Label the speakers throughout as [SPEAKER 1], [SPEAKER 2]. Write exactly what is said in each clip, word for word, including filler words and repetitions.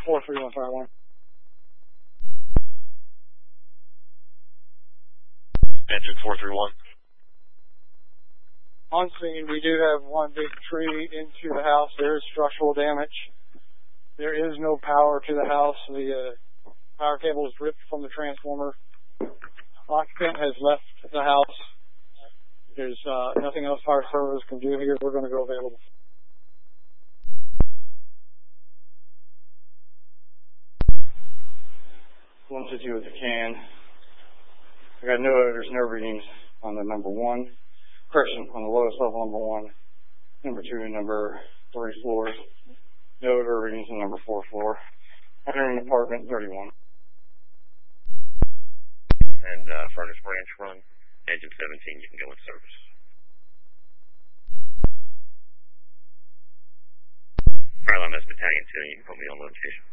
[SPEAKER 1] four three one fire one.
[SPEAKER 2] Engine four three one.
[SPEAKER 1] On scene, we do have one big tree into the house. There is structural damage. There is no power to the house. The uh, power cable is ripped from the transformer. Occupant has left the house. There's uh, nothing else fire service can do here. We're going to go available. one fifty with the can. I got no odors, no readings on the number one. Correction, on the lowest level, number one. Number two, number three floors. No odor readings on number four floor. Entering apartment thirty-one.
[SPEAKER 2] And uh, furnace branch run, engine seventeen, you can go in service. Fire That's battalion two, you can put me on location.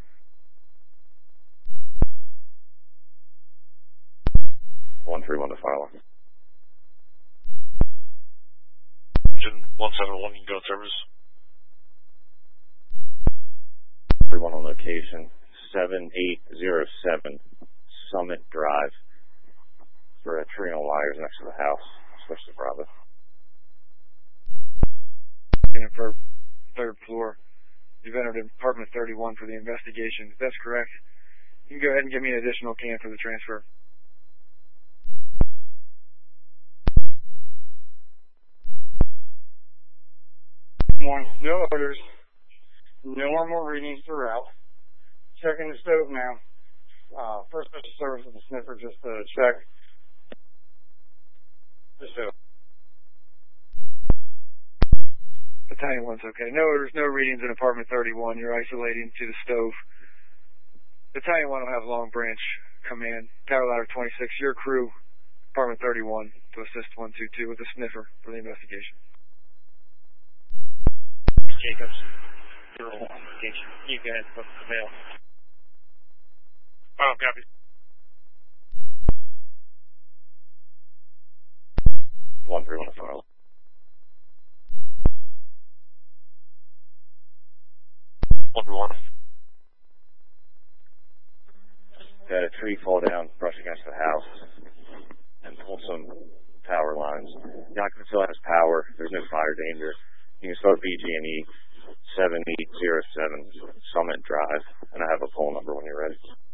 [SPEAKER 2] one three one to fire line.
[SPEAKER 3] Engine one seven one, you can go in service.
[SPEAKER 2] three one on location, seven eight zero seven Summit Drive for a tree on wires next to the house. Switch to Bravo.
[SPEAKER 1] For third floor, you've entered apartment thirty-one for the investigation. If that's correct, you can go ahead and give me an additional can for the transfer. One, no odors, no normal readings throughout. Checking the stove now. Uh, first special service with the sniffer just to check the stove. Battalion one's okay. No odors, no readings in apartment thirty-one. You're isolating to the stove. Battalion one will have Long Branch come in. Tower ladder twenty-six, your crew, apartment thirty-one, to assist one two two with the sniffer for the investigation.
[SPEAKER 2] Jacobs, zero one, you guys book the mail.
[SPEAKER 3] Oh, copy.
[SPEAKER 2] one three one to fire line.
[SPEAKER 3] one three one.
[SPEAKER 2] Had a tree fall down, brush against the house, and pull some power lines. The occupant still has power. There's no fire danger. You can start B G and E seven eight zero seven Summit Drive, and I have a poll number when you're ready.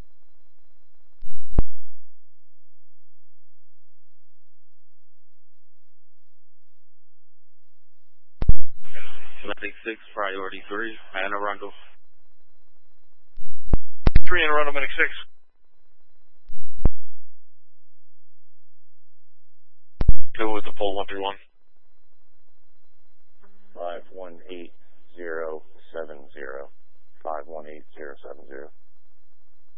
[SPEAKER 4] Atlantic six, priority three, Anne Arundel.
[SPEAKER 3] three in Arundel, Medic six. Go with the pole one three one.
[SPEAKER 2] five one eight